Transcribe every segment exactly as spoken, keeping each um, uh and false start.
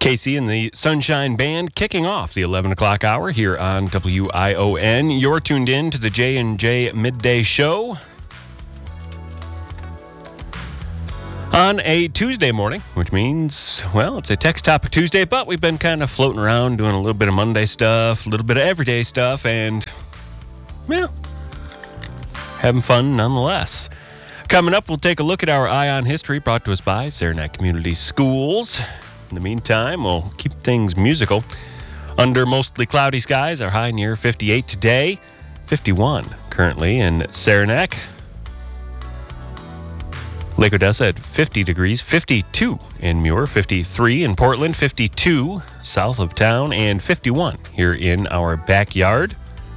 Casey and the Sunshine Band kicking off the eleven o'clock hour here on W I O N. You're tuned in to the J and J Midday Show on a Tuesday morning, which means, well, it's a Text Topic Tuesday, but we've been kind of floating around doing a little bit of Monday stuff, a little bit of everyday stuff, and, well, having fun nonetheless. Coming up, we'll take a look at our Eye on History brought to us by Saranac Community Schools. In the meantime, we'll keep things musical. Under mostly cloudy skies, our high near fifty-eight today, fifty-one currently in Saranac. Lake Odessa at fifty degrees, fifty-two in Muir, fifty-three in Portland, fifty-two south of town, and fifty-one here in our backyard.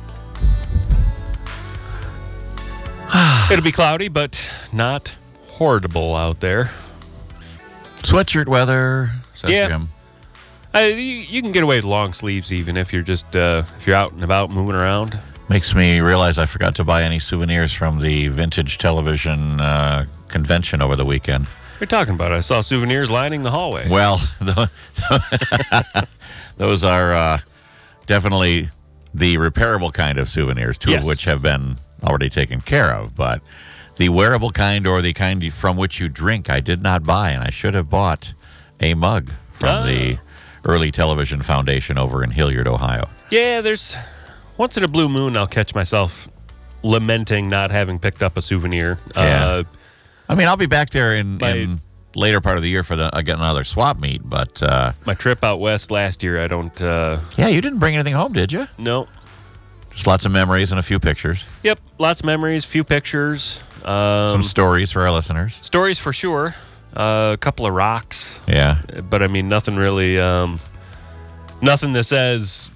It'll be cloudy, but not horrible out there. Sweatshirt weather. Says Yeah. Jim. Uh, you, you can get away with long sleeves even if you're just uh, if you're out and about moving around. Makes me realize I forgot to buy any souvenirs from the Vintage Television uh, convention over the weekend. What are you talking about? I saw souvenirs lining the hallway. Well, the, those are uh, definitely the repairable kind of souvenirs, two Yes. of which have been already taken care of. But the wearable kind or the kind from which you drink, I did not buy, and I should have bought a mug from Ah. the Early Television Foundation over in Hilliard, Ohio. Yeah, there's once in a blue moon I'll catch myself lamenting not having picked up a souvenir. Yeah. Uh, I mean, I'll be back there in, My- in later part of the year for the again another swap meet, but uh, my trip out west last year, I don't. Uh, yeah, you didn't bring anything home, did you? no. Just lots of memories and a few pictures, Yep, lots of memories, few pictures, um, some stories for our listeners. stories for sure. Uh, a couple of rocks, Yeah, but I mean nothing really. Um, nothing that says,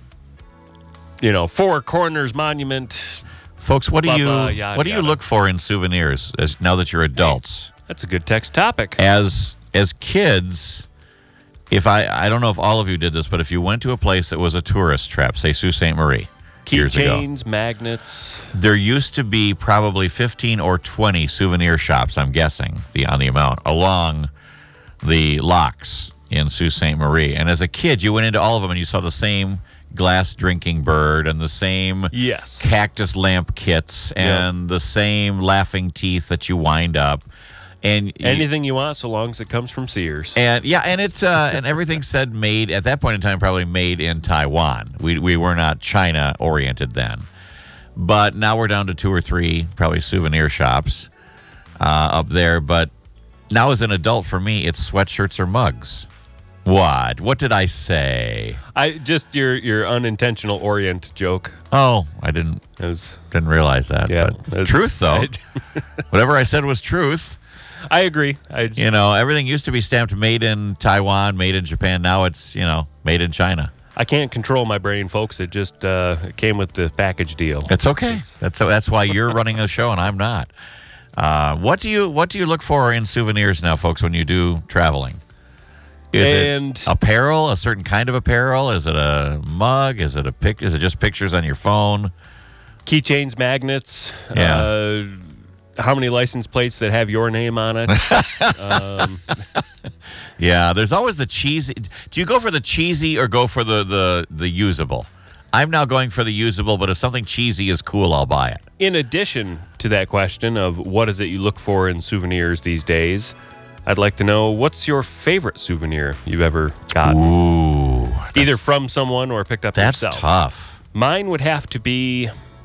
you know, Four Corners Monument. folks, what do Blah, you blah, yada, what do you yada. look for in souvenirs as now that you're adults? That's a good text topic. As as kids, if I I don't know if all of you did this, but if you went to a place that was a tourist trap, say Sault Ste. Marie, years ago, Keychains, magnets. there used to be probably fifteen or twenty souvenir shops, I'm guessing, the on the amount, along the locks in Sault Ste. Marie. And as a kid, you went into all of them and you saw the same glass drinking bird and the same Yes. cactus lamp kits and the same laughing teeth that you wind up. And you- Anything you want, so long as it comes from Sears. and yeah, and it's uh, and everything said made at that point in time, probably made in Taiwan. We we were not China oriented then, but now we're down to two or three probably souvenir shops uh, up there. But now as an adult, for me, it's sweatshirts or mugs. What? What did I say? I just your your unintentional Orient joke. Oh, I didn't It was. didn't realize that. Yeah, but it's that's- truth though. I, Whatever I said was truth. I agree. I just, You know, everything used to be stamped made in Taiwan, made in Japan. Now it's, you know, made in China. I can't control my brain, folks. It just uh, it came with the package deal. That's okay. That's that's why you're running a show and I'm not. Uh, what do you what do you look for in souvenirs now, folks, when you do traveling? Is And- it apparel, a certain kind of apparel? Is it a mug? Is it a pic? Is it just pictures on your phone? Keychains, magnets. Yeah. Uh, how many license plates that have your name on it? um, Yeah, there's always the cheesy. Do you go for the cheesy or go for the the the usable? I'm now going for the usable, but if something cheesy is cool, I'll buy it. in addition to that question of what is it you look for in souvenirs these days, I'd like to know what's your favorite souvenir you've ever gotten, Ooh, either from someone or picked up that's yourself. tough. Mine would have to be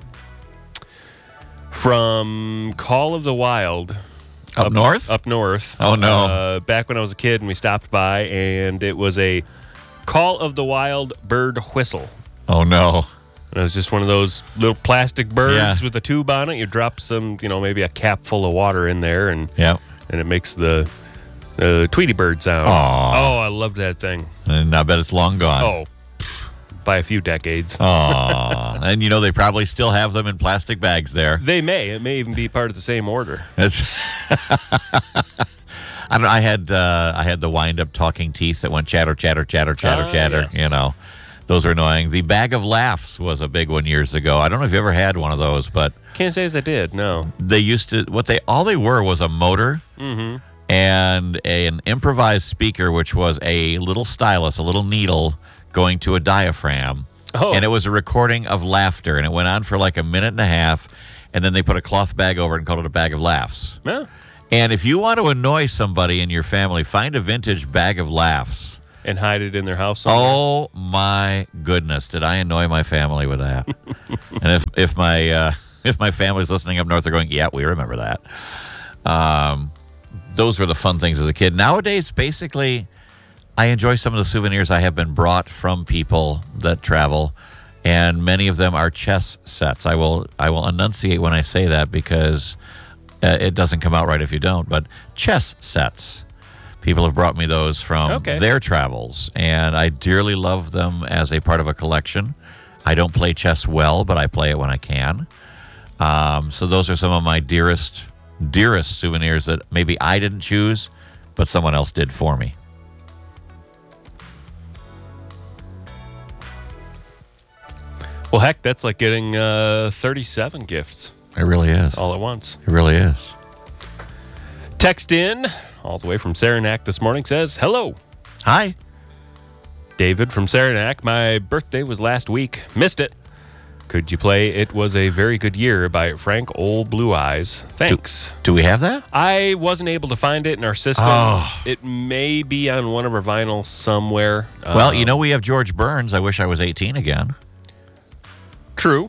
from Call of the Wild. Up north? Up north. Oh, no. Uh, back when I was a kid and we stopped by, and it was a Call of the Wild bird whistle. Oh no. And it was just one of those little plastic birds Yeah. with a tube on it. You drop some, you know, maybe a cap full of water in there, and Yep. and it makes the the Tweety bird sound. Aw. Oh, I loved that thing. And I bet it's long gone. Oh, pff, by a few decades. Aw. And you know they probably still have them in plastic bags there. They may. It may even be part of the same order. It's I don't know, I had uh, I had the wind up talking teeth that went chatter chatter chatter chatter Ah, chatter. yes. You know, those are annoying. The bag of laughs was a big one years ago. I don't know if you ever had one of those, but Can't say as I did. No. they used to what they all they were was a motor and a, an improvised speaker, which was a little stylus, a little needle going to a diaphragm. Oh. And it was a recording of laughter, and it went on for like a minute and a half, and then they put a cloth bag over it and called it a bag of laughs. Yeah. And if you want to annoy somebody in your family, find a vintage bag of laughs. And hide it in their house somewhere. Oh, my goodness. Did I annoy my family with that? And if, if my uh, if my family's listening up north, they're going, yeah, we remember that. Um, those were the fun things as a kid. Nowadays, basically, I enjoy some of the souvenirs I have been brought from people that travel, and many of them are chess sets. I will I will enunciate when I say that because uh, it doesn't come out right if you don't, but chess sets. People have brought me those from Okay. their travels, and I dearly love them as a part of a collection. I don't play chess well, but I play it when I can. Um, so those are some of my dearest, dearest souvenirs that maybe I didn't choose, but someone else did for me. Well, heck, that's like getting uh, thirty-seven gifts It really is. all at once. It really is. Text in, all the way from Saranac this morning, says, hello. Hi. David from Saranac. My birthday was last week. Missed it. Could you play It Was a Very Good Year by Frank Old Blue Eyes? Thanks. Do we have that? I wasn't able to find it in our system. Oh. It may be on one of our vinyls somewhere. Well, Um, you know, we have George Burns. I wish I was eighteen again. True.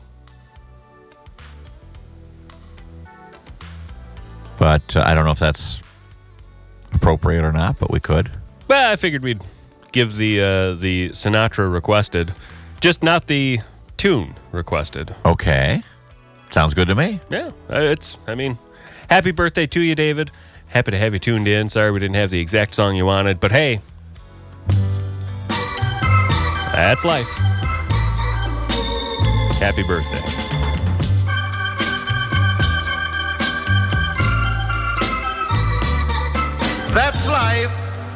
But uh, I don't know if that's appropriate or not, but we could. Well, I figured we'd give the uh, the Sinatra requested, just not the tune requested. Okay. Sounds good to me. Yeah, uh, it's, I mean, happy birthday to you, David. Happy to have you tuned in. Sorry we didn't have the exact song you wanted, but hey, that's life. Happy birthday. That's life.